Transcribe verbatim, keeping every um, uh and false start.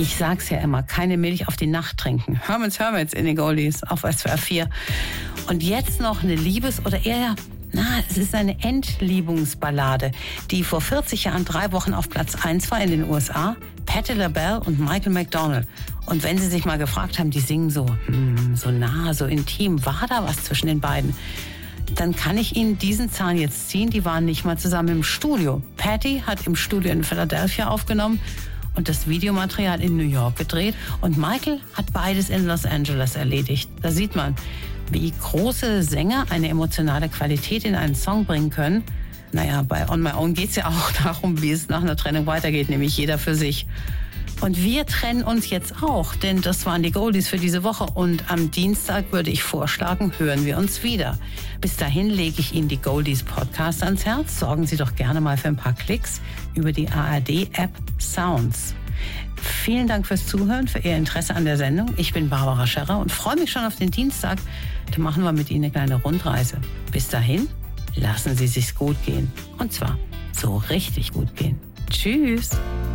Ich sag's ja immer, keine Milch auf die Nacht trinken. Hermans Hermits in den Goldies auf S W R vier. Und jetzt noch eine Liebes- oder eher, na, es ist eine Entliebungsballade, die vor vierzig Jahren drei Wochen auf Platz eins war in den U S A. Patti LaBelle und Michael McDonald. Und wenn Sie sich mal gefragt haben, die singen so, hm, so nah, so intim, war da was zwischen den beiden? Dann kann ich Ihnen diesen Zahn jetzt ziehen. Die waren nicht mal zusammen im Studio. Patti hat im Studio in Philadelphia aufgenommen und das Videomaterial in New York gedreht. Und Michael hat beides in Los Angeles erledigt. Da sieht man, wie große Sänger eine emotionale Qualität in einen Song bringen können. Naja, bei On My Own geht es ja auch darum, wie es nach einer Trennung weitergeht, nämlich jeder für sich. Und wir trennen uns jetzt auch, denn das waren die Goldies für diese Woche. Und am Dienstag würde ich vorschlagen, hören wir uns wieder. Bis dahin lege ich Ihnen die Goldies Podcast ans Herz. Sorgen Sie doch gerne mal für ein paar Klicks über die A R D-App Sounds. Vielen Dank fürs Zuhören, für Ihr Interesse an der Sendung. Ich bin Barbara Scherrer und freue mich schon auf den Dienstag. Da machen wir mit Ihnen eine kleine Rundreise. Bis dahin, lassen Sie sich's gut gehen. Und zwar so richtig gut gehen. Tschüss.